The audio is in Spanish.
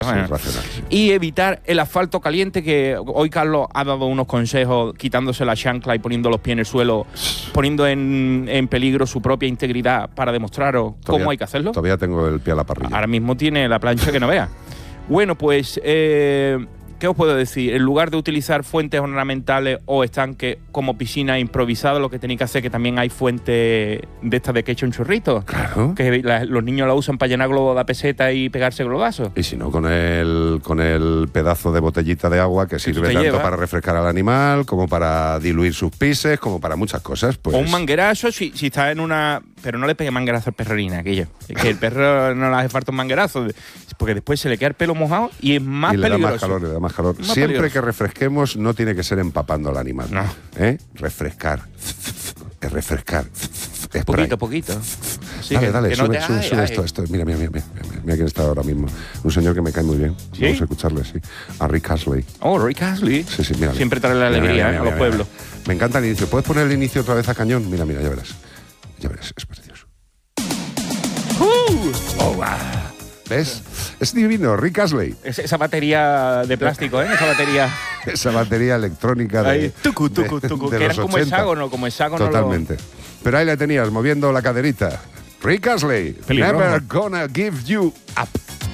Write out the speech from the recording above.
Bueno, racional. Y evitar el asfalto caliente, que hoy Carlos ha dado unos consejos quitándose la chancla y poniendo los pies en el suelo, poniendo en peligro su propia integridad para demostraros cómo hay que hacerlo. Todavía tengo el pie a la parrilla. Ahora mismo tiene la plancha que no vea. Bueno, pues, ¿qué os puedo decir? En lugar de utilizar fuentes ornamentales o estanques como piscina improvisada, lo que tenéis que hacer, que también hay fuentes de estas de que echa un chorrito. Claro. Que los niños la usan para llenar globos de peseta y pegarse globazos. Y si no, con el pedazo de botellita de agua que sirve tanto lleva para refrescar al animal, como para diluir sus pises, como para muchas cosas. Pues. O un manguerazo, si está en una... Pero no le pegue manguerazo al perrerina, aquello. Es que el perro no le hace falta un manguerazo, porque después se le queda el pelo mojado y es más peligroso. Le da más calor, le da más calor. Más Siempre peligroso. que refresquemos no tiene que ser empapando al animal. No. Refrescar. Es refrescar. Poquito. Sí, dale, no sube ay. esto. Mira quién está ahora mismo. Un señor que me cae muy bien. ¿Sí? Vamos a escucharle, sí. A Rick Astley. Oh, Rick Astley. Sí, mira. Siempre trae la alegría a los pueblos. Me encanta el inicio. ¿Puedes poner el inicio otra vez a cañón? Mira, ya verás. Ya verás, es precioso. Oh, wow. ¿Ves? Es divino, Rick Astley. Esa batería de plástico, Esa batería electrónica de... Ahí, tucu, de que eran los como 80. hexágono. Totalmente. Pero ahí la tenías, moviendo la caderita. Rick Astley, Pelirrojo. Never Gonna Give You Up.